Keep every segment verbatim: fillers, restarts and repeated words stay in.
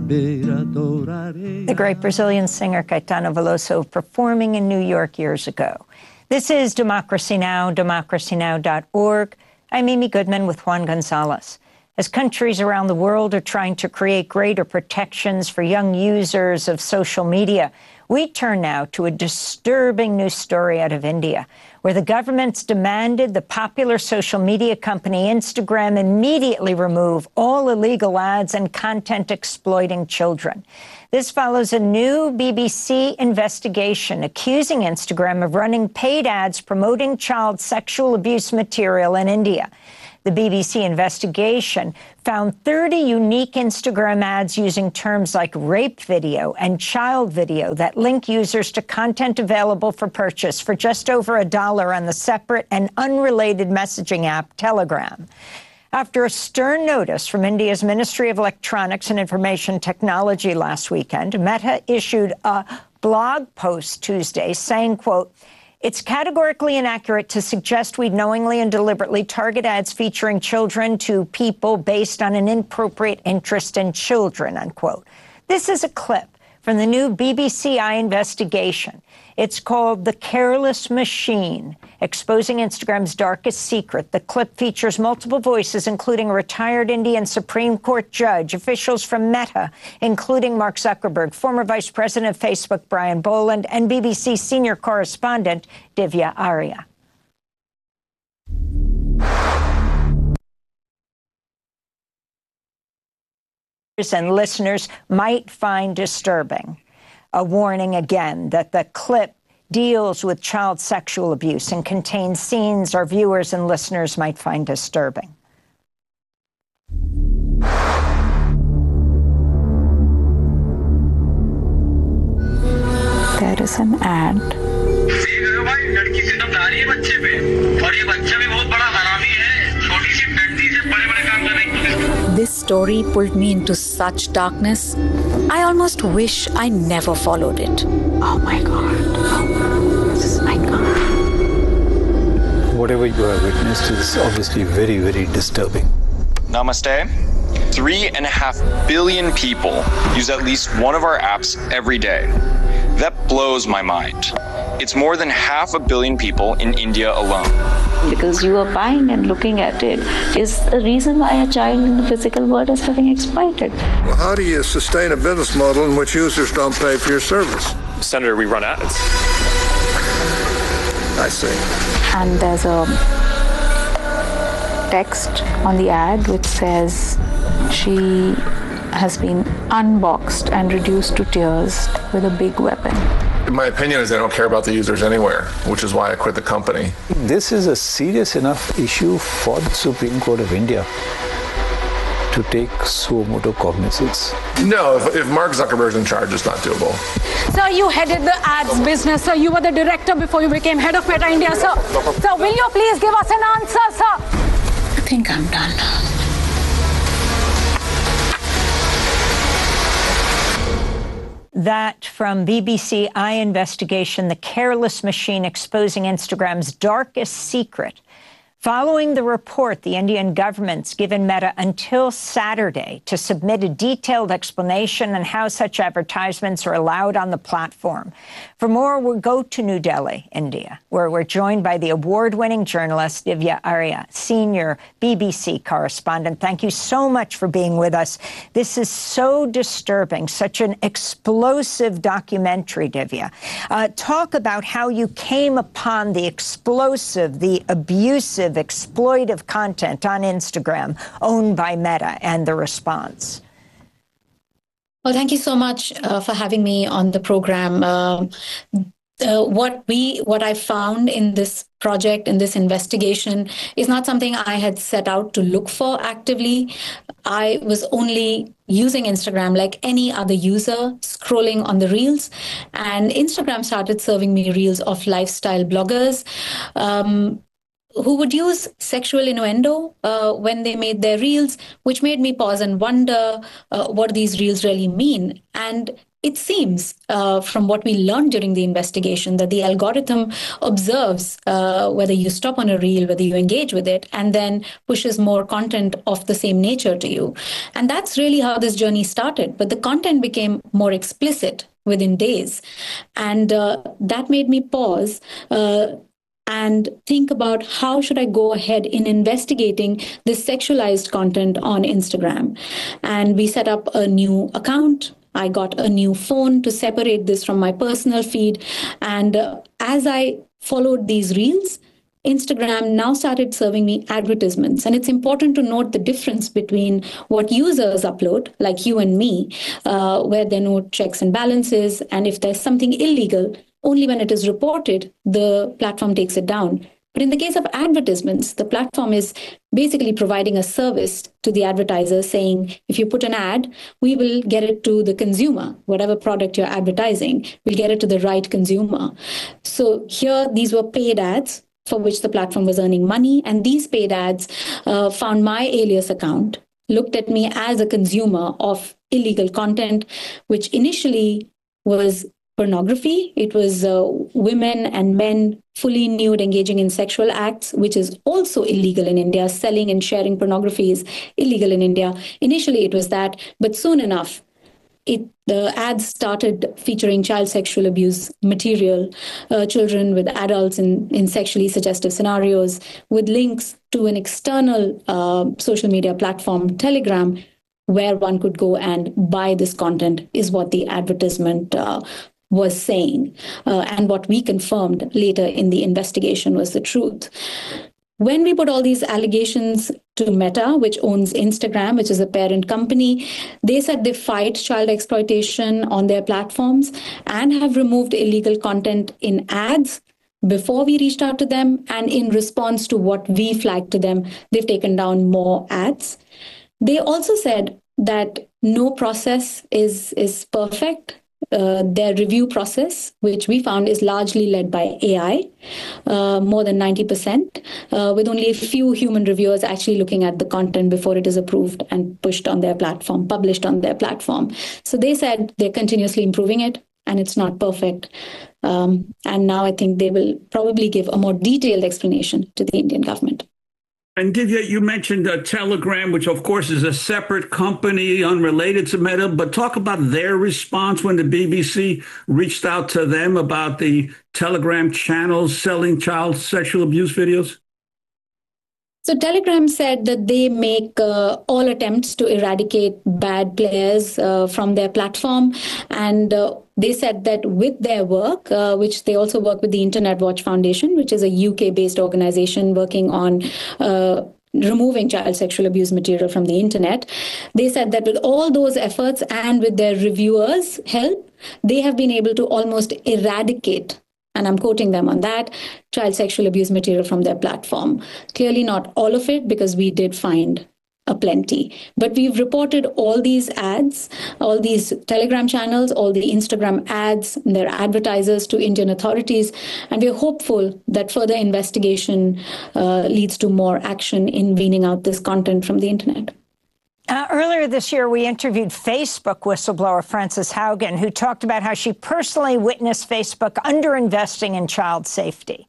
The great Brazilian singer Caetano Veloso performing in New York years ago. This is Democracy Now!, democracy now dot org. I'm Amy Goodman with Juan Gonzalez. As countries around the world are trying to create greater protections for young users of social media, we turn now to a disturbing news story out of India, where the government's demanded the popular social media company Instagram immediately remove all illegal ads and content exploiting children. This follows a new B B C investigation accusing Instagram of running paid ads promoting child sexual abuse material in India. The B B C investigation found thirty unique Instagram ads using terms like rape video and child video that link users to content available for purchase for just over a dollar on the separate and unrelated messaging app Telegram. After a stern notice from India's Ministry of Electronics and Information Technology last weekend, Meta issued a blog post Tuesday saying, quote, "It's categorically inaccurate to suggest we'd knowingly and deliberately target ads featuring children to people based on an inappropriate interest in children," unquote. This is a clip from the new B B C I investigation. It's called The Careless Machine, Exposing Instagram's Darkest Secret. The clip features multiple voices, including a retired Indian Supreme Court judge, officials from Meta, including Mark Zuckerberg, former Vice President of Facebook, Brian Boland, and B B C senior correspondent, Divya Arya. And listeners might find disturbing. A warning again that the clip deals with child sexual abuse and contains scenes our viewers and listeners might find disturbing. There is an ad. This story pulled me into such darkness, I almost wish I never followed it. Oh my God. Oh, this is my God. Whatever you have witnessed is obviously very, very disturbing. Namaste. Three and a half billion people use at least one of our apps every day. That blows my mind. It's more than half a billion people in India alone. Because you are buying and looking at it is the reason why a child in the physical world is getting exploited. Well, how do you sustain a business model in which users don't pay for your service? Senator, we run ads. I see. And there's a text on the ad which says she has been unboxed and reduced to tears with a big weapon. My opinion is they don't care about the users anywhere, which is why I quit the company. This is a serious enough issue for the Supreme Court of India to take suo motu cognizance. No, if, if Mark Zuckerberg's in charge, it's not doable. Sir, you headed the ads business, sir. You were the director before you became head of Meta India, sir. Sir, will you please give us an answer, sir? I think I'm done. That from B B C I investigation, The Careless Machine, Exposing Instagram's Darkest Secret. Following the report, the Indian government's given Meta until Saturday to submit a detailed explanation on how such advertisements are allowed on the platform. For more, we'll go to New Delhi, India, where we're joined by the award-winning journalist Divya Arya, senior B B C correspondent. Thank you so much for being with us. This is so disturbing, such an explosive documentary, Divya. Uh, talk about how you came upon the explosive, the abusive, exploitive content on Instagram owned by Meta and the response. Well, thank you so much uh, for having me on the program. Uh, uh, what we, what I found in this project, in this investigation, is not something I had set out to look for actively. I was only using Instagram like any other user, scrolling on the reels, and Instagram started serving me reels of lifestyle bloggers Um, who would use sexual innuendo uh, when they made their reels, which made me pause and wonder uh, what these reels really mean. And it seems uh, from what we learned during the investigation that the algorithm observes uh, whether you stop on a reel, whether you engage with it, and then pushes more content of the same nature to you. And that's really how this journey started. But the content became more explicit within days. And uh, that made me pause uh, and think about how should I go ahead in investigating this sexualized content on Instagram. And we set up a new account. I got a new phone to separate this from my personal feed. And uh, as I followed these reels, Instagram now started serving me advertisements. And it's important to note the difference between what users upload, like you and me, uh, where there are no checks and balances. And if there's something illegal, only when it is reported, the platform takes it down. But in the case of advertisements, the platform is basically providing a service to the advertiser saying, if you put an ad, we will get it to the consumer. Whatever product you're advertising, we'll get it to the right consumer. So here, these were paid ads for which the platform was earning money. And these paid ads uh, found my alias account, looked at me as a consumer of illegal content, which initially was pornography. It was uh, women and men fully nude engaging in sexual acts, which is also illegal in India. Selling and sharing pornography is illegal in India. Initially, it was that, but soon enough, it, the ads started featuring child sexual abuse material, uh, children with adults in, in sexually suggestive scenarios, with links to an external uh, social media platform, Telegram, where one could go and buy this content, is what the advertisement uh, was saying. Uh, and what we confirmed later in the investigation was the truth. When we put all these allegations to Meta, which owns Instagram, which is a parent company, they said they fight child exploitation on their platforms and have removed illegal content in ads before we reached out to them. And in response to what we flagged to them, they've taken down more ads. They also said that no process is, is perfect. Uh, their review process, which we found is largely led by A I, uh, more than ninety percent, uh, with only a few human reviewers actually looking at the content before it is approved and pushed on their platform, published on their platform. So they said they're continuously improving it, and it's not perfect. Um, and now I think they will probably give a more detailed explanation to the Indian government. And Divya, you mentioned uh, Telegram, which of course is a separate company unrelated to Meta, but talk about their response when the B B C reached out to them about the Telegram channels selling child sexual abuse videos. So Telegram said that they make uh, all attempts to eradicate bad players uh, from their platform. And uh, they said that with their work, uh, which they also work with the Internet Watch Foundation, which is a U K-based organization working on uh, removing child sexual abuse material from the internet. They said that with all those efforts and with their reviewers' help, they have been able to almost eradicate, and I'm quoting them on that, child sexual abuse material from their platform. Clearly not all of it, because we did find a plenty. But we've reported all these ads, all these Telegram channels, all the Instagram ads, and their advertisers to Indian authorities. And we're hopeful that further investigation uh, leads to more action in weaning out this content from the internet. Uh, earlier this year, we interviewed Facebook whistleblower Frances Haugen, who talked about how she personally witnessed Facebook underinvesting in child safety.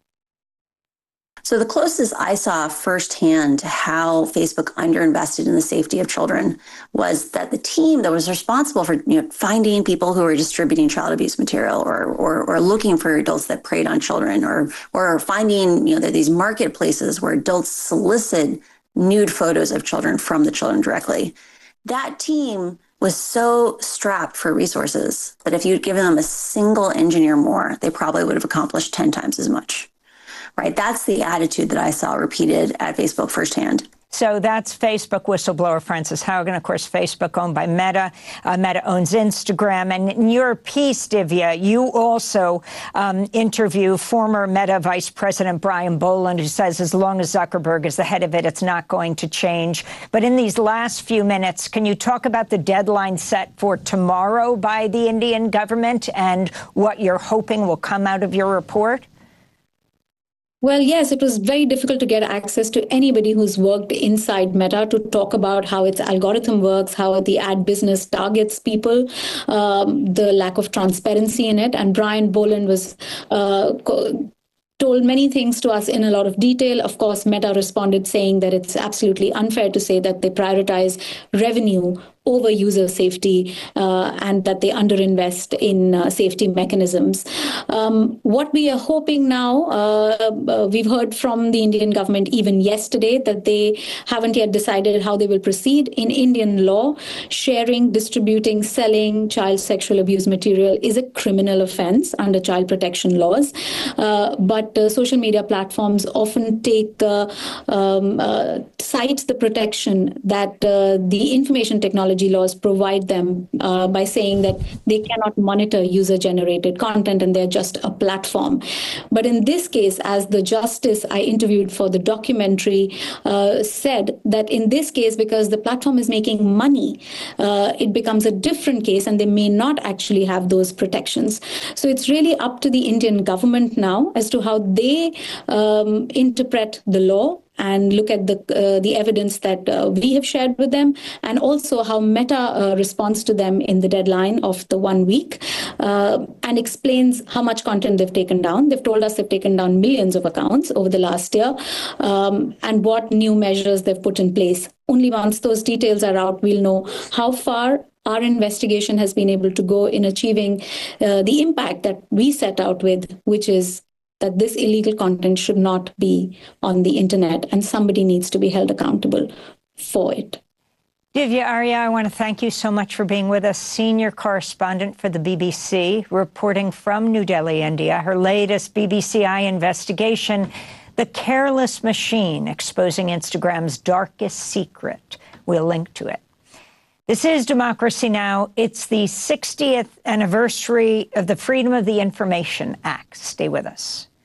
So the closest I saw firsthand to how Facebook underinvested in the safety of children was that the team that was responsible for you know, finding people who were distributing child abuse material or, or, or looking for adults that preyed on children or, or finding, you know, these marketplaces where adults solicit nude photos of children from the children directly. That team was so strapped for resources that if you'd given them a single engineer more, they probably would have accomplished ten times as much. Right? That's the attitude that I saw repeated at Facebook firsthand. So that's Facebook whistleblower Frances Haugen. Of course, Facebook owned by Meta. Uh, Meta owns Instagram. And in your piece, Divya, you also um, interview former Meta Vice President Brian Boland, who says as long as Zuckerberg is the head of it, it's not going to change. But in these last few minutes, can you talk about the deadline set for tomorrow by the Indian government and what you're hoping will come out of your report? Well, yes, it was very difficult to get access to anybody who's worked inside Meta to talk about how its algorithm works, how the ad business targets people, um, the lack of transparency in it. And Brian Boland was uh, co- told many things to us in a lot of detail. Of course, Meta responded saying that it's absolutely unfair to say that they prioritize revenue over user safety uh, and that they underinvest in uh, safety mechanisms. Um, what we are hoping now, uh, uh, we've heard from the Indian government even yesterday that they haven't yet decided how they will proceed. In Indian law, sharing, distributing, selling child sexual abuse material is a criminal offense under child protection laws. Uh, but uh, social media platforms often take uh, um, uh, cite the protection that uh, the information technology laws provide them uh, by saying that they cannot monitor user-generated content and they're just a platform. But in this case, as the justice I interviewed for the documentary uh, said, that in this case, because the platform is making money, uh, it becomes a different case and they may not actually have those protections. So it's really up to the Indian government now as to how they um, interpret the law and look at the uh, the evidence that uh, we have shared with them, and also how Meta uh, responds to them in the deadline of the one week, uh, and explains how much content they've taken down. They've told us they've taken down millions of accounts over the last year, um, and what new measures they've put in place. Only once those details are out, we'll know how far our investigation has been able to go in achieving uh, the impact that we set out with, which is that this illegal content should not be on the internet and somebody needs to be held accountable for it. Divya Arya, I want to thank you so much for being with us, senior correspondent for the B B C, reporting from New Delhi, India. Her latest B B C I investigation, The Careless Machine, exposing Instagram's darkest secret. We'll link to it. This is Democracy Now! It's the sixtieth anniversary of the Freedom of the Information Act. Stay with us.